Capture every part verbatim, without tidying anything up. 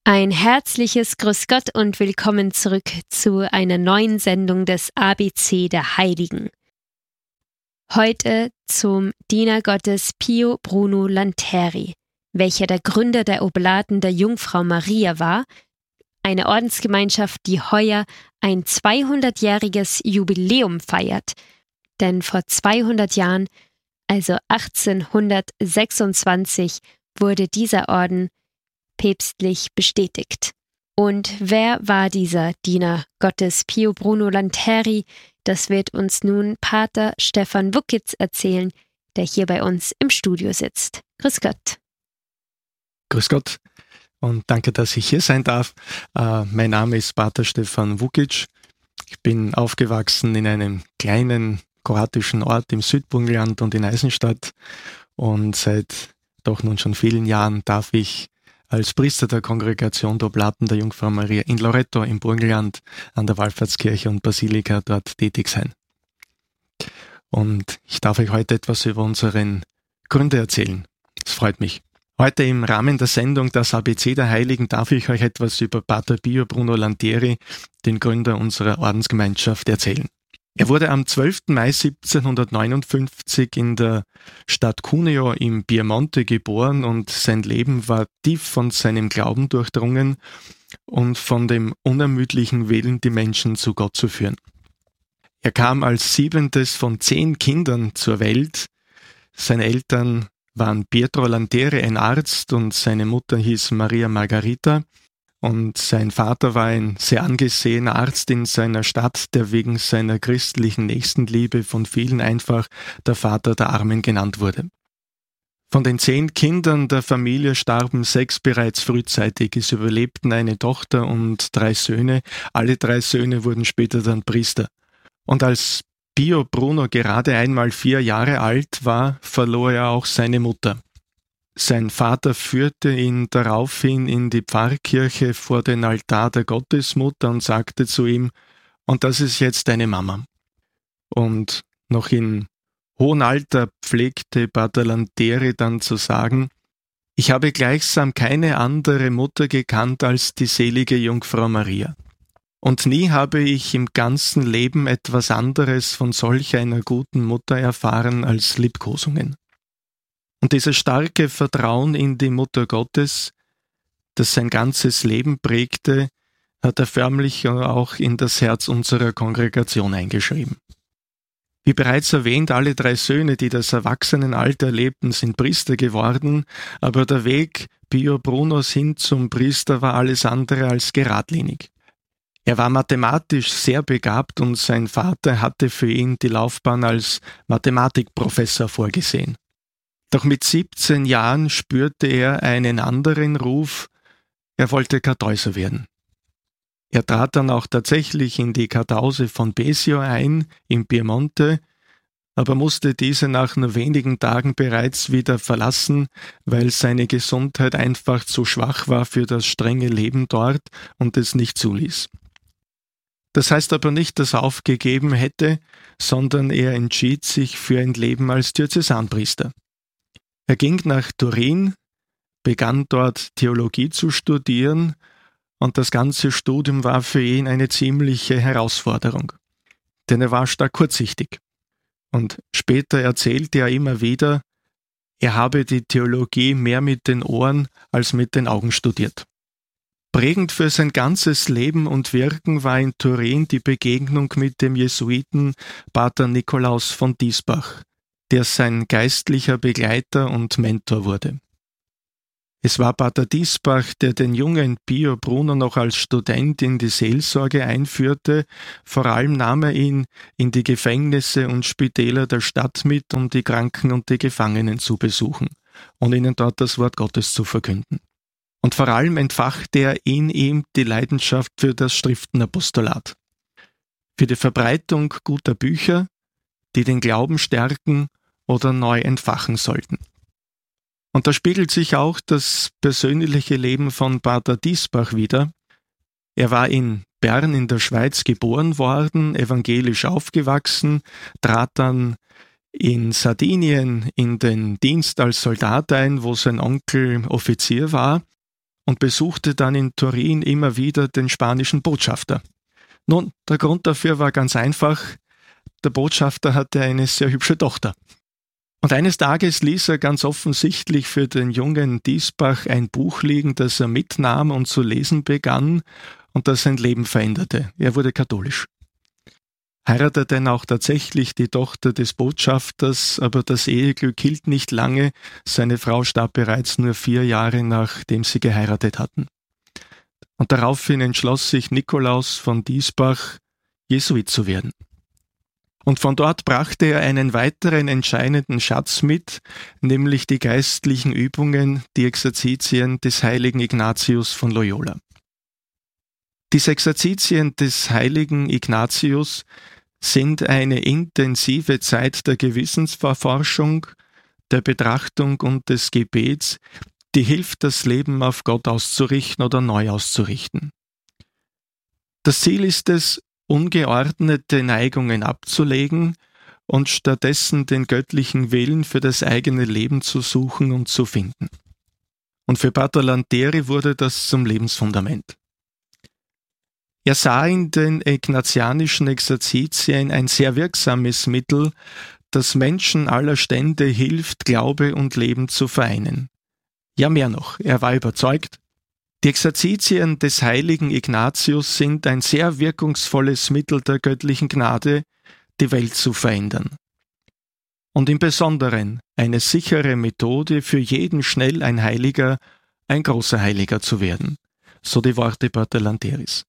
Ein herzliches Grüß Gott und willkommen zurück zu einer neuen Sendung des A B C der Heiligen. Heute zum Diener Gottes Pio Bruno Lanteri, welcher der Gründer der Oblaten der Jungfrau Maria war, eine Ordensgemeinschaft, die heuer ein zweihundertjähriges Jubiläum feiert, denn vor zweihundert Jahren, also achtzehnhundertsechsundzwanzig, wurde dieser Orden päpstlich bestätigt. Und wer war dieser Diener Gottes Pio Bruno Lanteri? Das wird uns nun Pater Stefan Wuckitz erzählen, der hier bei uns im Studio sitzt. Grüß Gott. Grüß Gott und danke, dass ich hier sein darf. Uh, mein Name ist Pater Stefan Wuckitz. Ich bin aufgewachsen in einem kleinen kroatischen Ort im Südburgenland und in Eisenstadt und seit doch nun schon vielen Jahren darf ich als Priester der Kongregation der Oblaten der Jungfrau Maria in Loreto im Burgenland an der Wallfahrtskirche und Basilika dort tätig sein. Und ich darf euch heute etwas über unseren Gründer erzählen. Es freut mich. Heute im Rahmen der Sendung Das A B C der Heiligen darf ich euch etwas über Pater Pio Bruno Lanteri, den Gründer unserer Ordensgemeinschaft, erzählen. Er wurde am zwölften Mai siebzehnhundertneunundfünfzig in der Stadt Cuneo im Piemonte geboren und sein Leben war tief von seinem Glauben durchdrungen und von dem unermüdlichen Willen, die Menschen zu Gott zu führen. Er kam als siebentes von zehn Kindern zur Welt. Seine Eltern waren Pietro Lanteri, ein Arzt, und seine Mutter hieß Maria Margarita. Und sein Vater war ein sehr angesehener Arzt in seiner Stadt, der wegen seiner christlichen Nächstenliebe von vielen einfach der Vater der Armen genannt wurde. Von den zehn Kindern der Familie starben sechs bereits frühzeitig. Es überlebten eine Tochter und drei Söhne. Alle drei Söhne wurden später dann Priester. Und als Pio Bruno gerade einmal vier Jahre alt war, verlor er auch seine Mutter. Sein Vater führte ihn daraufhin in die Pfarrkirche vor den Altar der Gottesmutter und sagte zu ihm: „Und das ist jetzt deine Mama." Und noch in hohem Alter pflegte Pater Lanteri dann zu sagen: „Ich habe gleichsam keine andere Mutter gekannt als die selige Jungfrau Maria. Und nie habe ich im ganzen Leben etwas anderes von solch einer guten Mutter erfahren als Liebkosungen." Und dieses starke Vertrauen in die Mutter Gottes, das sein ganzes Leben prägte, hat er förmlich auch in das Herz unserer Kongregation eingeschrieben. Wie bereits erwähnt, alle drei Söhne, die das Erwachsenenalter erlebten, sind Priester geworden, aber der Weg Pio Brunos hin zum Priester war alles andere als geradlinig. Er war mathematisch sehr begabt und sein Vater hatte für ihn die Laufbahn als Mathematikprofessor vorgesehen. Doch mit siebzehn Jahren spürte er einen anderen Ruf, er wollte Kartäuser werden. Er trat dann auch tatsächlich in die Kartause von Besio ein, im Piemonte, aber musste diese nach nur wenigen Tagen bereits wieder verlassen, weil seine Gesundheit einfach zu schwach war für das strenge Leben dort und es nicht zuließ. Das heißt aber nicht, dass er aufgegeben hätte, sondern er entschied sich für ein Leben als Diözesanpriester. Er ging nach Turin, begann dort Theologie zu studieren und das ganze Studium war für ihn eine ziemliche Herausforderung, denn er war stark kurzsichtig. Und später erzählte er immer wieder, er habe die Theologie mehr mit den Ohren als mit den Augen studiert. Prägend für sein ganzes Leben und Wirken war in Turin die Begegnung mit dem Jesuiten Pater Nikolaus von Diesbach, der sein geistlicher Begleiter und Mentor wurde. Es war Pater Diesbach, der den jungen Pio Bruno noch als Student in die Seelsorge einführte. Vor allem nahm er ihn in die Gefängnisse und Spitäler der Stadt mit, um die Kranken und die Gefangenen zu besuchen und ihnen dort das Wort Gottes zu verkünden. Und vor allem entfachte er in ihm die Leidenschaft für das Schriftenapostolat, für die Verbreitung guter Bücher, die den Glauben stärken oder neu entfachen sollten. Und da spiegelt sich auch das persönliche Leben von Pater Diesbach wider. Er war in Bern in der Schweiz geboren worden, evangelisch aufgewachsen, trat dann in Sardinien in den Dienst als Soldat ein, wo sein Onkel Offizier war. und besuchte dann in Turin immer wieder den spanischen Botschafter. Nun, der Grund dafür war ganz einfach, der Botschafter hatte eine sehr hübsche Tochter. Und eines Tages ließ er ganz offensichtlich für den jungen Diesbach ein Buch liegen, das er mitnahm und zu lesen begann und das sein Leben veränderte. Er wurde katholisch. Heiratete dann auch tatsächlich die Tochter des Botschafters, aber das Eheglück hielt nicht lange. Seine Frau starb bereits nur vier Jahre, nachdem sie geheiratet hatten. Und daraufhin entschloss sich Nikolaus von Diesbach, Jesuit zu werden. Und von dort brachte er einen weiteren entscheidenden Schatz mit, nämlich die geistlichen Übungen, die Exerzitien des heiligen Ignatius von Loyola. Diese Exerzitien des heiligen Ignatius sind eine intensive Zeit der Gewissensverforschung, der Betrachtung und des Gebets, die hilft, das Leben auf Gott auszurichten oder neu auszurichten. Das Ziel ist es, ungeordnete Neigungen abzulegen und stattdessen den göttlichen Willen für das eigene Leben zu suchen und zu finden. Und für Pater Lanteri wurde das zum Lebensfundament. Er sah in den ignatianischen Exerzitien ein sehr wirksames Mittel, das Menschen aller Stände hilft, Glaube und Leben zu vereinen. Ja, mehr noch, er war überzeugt, die Exerzitien des heiligen Ignatius sind ein sehr wirkungsvolles Mittel der göttlichen Gnade, die Welt zu verändern. Und im Besonderen eine sichere Methode für jeden schnell ein Heiliger, ein großer Heiliger zu werden. So die Worte Pater Lanteris.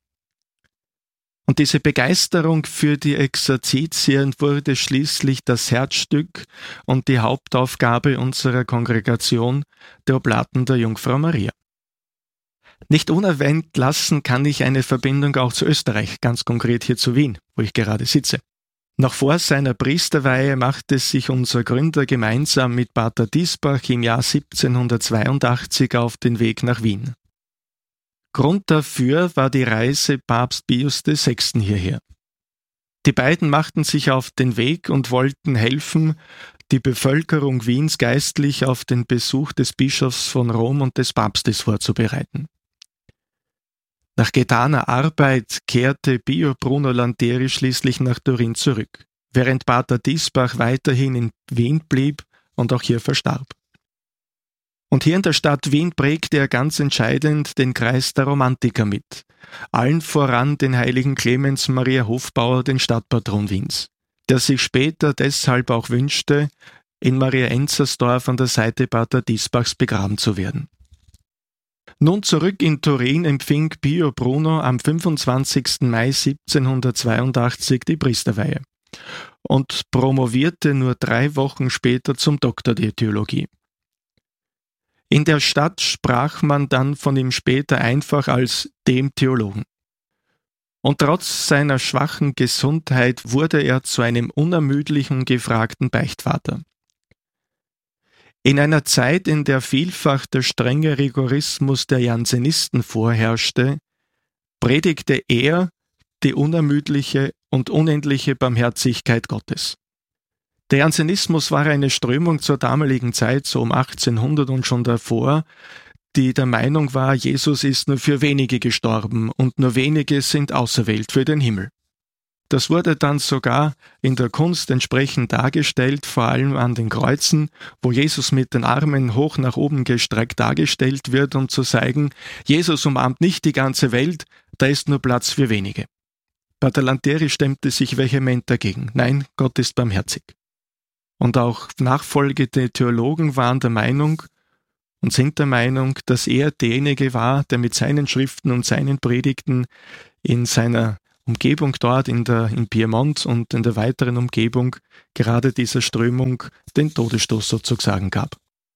Und diese Begeisterung für die Exerzitien wurde schließlich das Herzstück und die Hauptaufgabe unserer Kongregation, der Oblaten der Jungfrau Maria. Nicht unerwähnt lassen kann ich eine Verbindung auch zu Österreich, ganz konkret hier zu Wien, wo ich gerade sitze. Noch vor seiner Priesterweihe machte sich unser Gründer gemeinsam mit Pater Diesbach im Jahr siebzehnhundertzweiundachtzig auf den Weg nach Wien. Grund dafür war die Reise Papst Pius der Sechste hierher. Die beiden machten sich auf den Weg und wollten helfen, die Bevölkerung Wiens geistlich auf den Besuch des Bischofs von Rom und des Papstes vorzubereiten. Nach getaner Arbeit kehrte Pio Bruno Lanteri schließlich nach Turin zurück, während Pater Diesbach weiterhin in Wien blieb und auch hier verstarb. Und hier in der Stadt Wien prägte er ganz entscheidend den Kreis der Romantiker mit, allen voran den heiligen Clemens Maria Hofbauer, den Stadtpatron Wiens, der sich später deshalb auch wünschte, in Maria Enzersdorf an der Seite Pater Diesbachs begraben zu werden. Nun zurück in Turin empfing Pio Bruno am fünfundzwanzigsten Mai siebzehnhundertzweiundachtzig die Priesterweihe und promovierte nur drei Wochen später zum Doktor der Theologie. In der Stadt sprach man dann von ihm später einfach als dem Theologen. Und trotz seiner schwachen Gesundheit wurde er zu einem unermüdlichen und gefragten Beichtvater. In einer Zeit, in der vielfach der strenge Rigorismus der Jansenisten vorherrschte, predigte er die unermüdliche und unendliche Barmherzigkeit Gottes. Der Jansenismus war eine Strömung zur damaligen Zeit, so um achtzehnhundert und schon davor, die der Meinung war, Jesus ist nur für wenige gestorben und nur wenige sind auserwählt für den Himmel. Das wurde dann sogar in der Kunst entsprechend dargestellt, vor allem an den Kreuzen, wo Jesus mit den Armen hoch nach oben gestreckt dargestellt wird, um zu zeigen, Jesus umarmt nicht die ganze Welt, da ist nur Platz für wenige. Pater Lanteri stemmte sich vehement dagegen. Nein, Gott ist barmherzig. Und auch nachfolgende Theologen waren der Meinung und sind der Meinung, dass er derjenige war, der mit seinen Schriften und seinen Predigten in seiner Umgebung dort, in der, in Piemont und in der weiteren Umgebung, gerade dieser Strömung den Todesstoß sozusagen gab.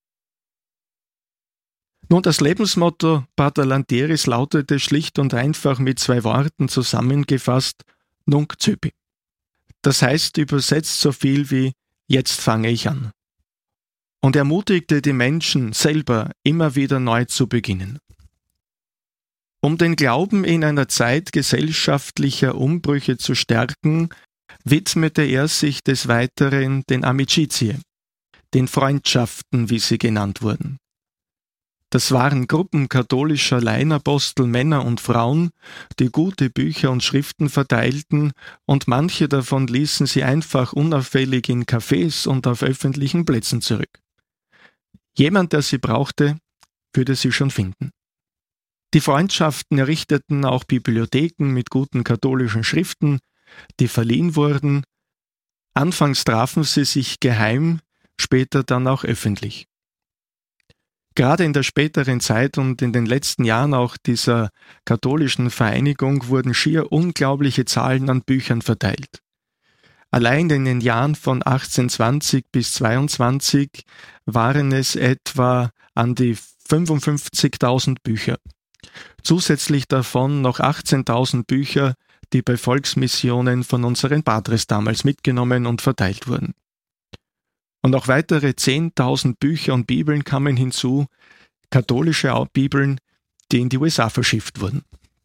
Nun, das Lebensmotto Pater Lanteris lautete schlicht und einfach mit zwei Worten zusammengefasst Nunc Coepi. Das heißt übersetzt so viel wie Jetzt fange ich an. Und ermutigte die Menschen selber immer wieder neu zu beginnen. Um den Glauben in einer Zeit gesellschaftlicher Umbrüche zu stärken, widmete er sich des Weiteren den Amicitie, den Freundschaften, wie sie genannt wurden. Das waren Gruppen katholischer Laienapostel, Männer und Frauen, die gute Bücher und Schriften verteilten, und manche davon ließen sie einfach unauffällig in Cafés und auf öffentlichen Plätzen zurück. Jemand, der sie brauchte, würde sie schon finden. Die Freundschaften errichteten auch Bibliotheken mit guten katholischen Schriften, die verliehen wurden. Anfangs trafen sie sich geheim, später dann auch öffentlich. Gerade in der späteren Zeit und in den letzten Jahren auch dieser katholischen Vereinigung wurden schier unglaubliche Zahlen an Büchern verteilt. Allein in den Jahren von achtzehnhundertzwanzig bis zweiundzwanzig waren es etwa an die fünfundfünfzigtausend Bücher. Zusätzlich davon noch achtzehntausend Bücher, die bei Volksmissionen von unseren Patres damals mitgenommen und verteilt wurden. Und auch weitere zehntausend Bücher und Bibeln kamen hinzu, katholische Bibeln, die in die U S A verschifft wurden.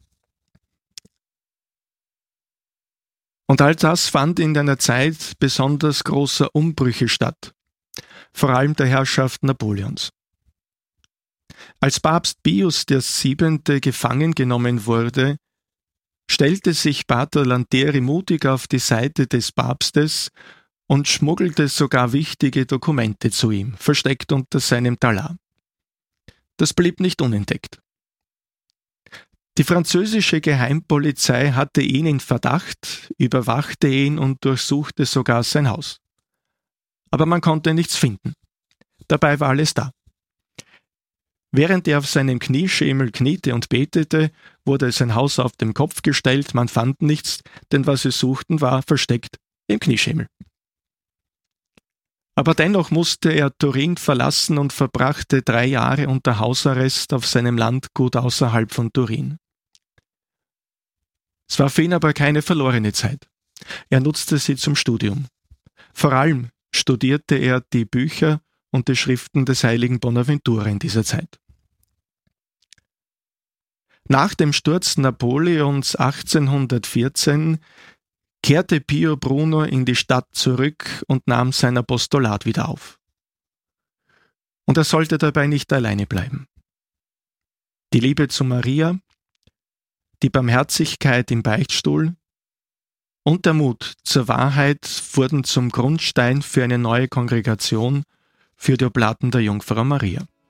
Und all das fand in einer Zeit besonders großer Umbrüche statt, vor allem der Herrschaft Napoleons. Als Papst Pius der Siebente gefangen genommen wurde, stellte sich Pater Lantieri mutig auf die Seite des Papstes und schmuggelte sogar wichtige Dokumente zu ihm, versteckt unter seinem Talar. Das blieb nicht unentdeckt. Die französische Geheimpolizei hatte ihn in Verdacht, überwachte ihn und durchsuchte sogar sein Haus. Aber man konnte nichts finden. Dabei war alles da. Während er auf seinem Knieschemel kniete und betete, wurde sein Haus auf den Kopf gestellt, man fand nichts, denn was sie suchten, war versteckt im Knieschemel. Aber dennoch musste er Turin verlassen und verbrachte drei Jahre unter Hausarrest auf seinem Landgut außerhalb von Turin. Es war für ihn aber keine verlorene Zeit. Er nutzte sie zum Studium. Vor allem studierte er die Bücher und die Schriften des heiligen Bonaventura in dieser Zeit. Nach dem Sturz Napoleons achtzehnhundertvierzehn kehrte Pio Bruno in die Stadt zurück und nahm sein Apostolat wieder auf. Und er sollte dabei nicht alleine bleiben. Die Liebe zu Maria, die Barmherzigkeit im Beichtstuhl und der Mut zur Wahrheit wurden zum Grundstein für eine neue Kongregation für die Oblaten der Jungfrau Maria.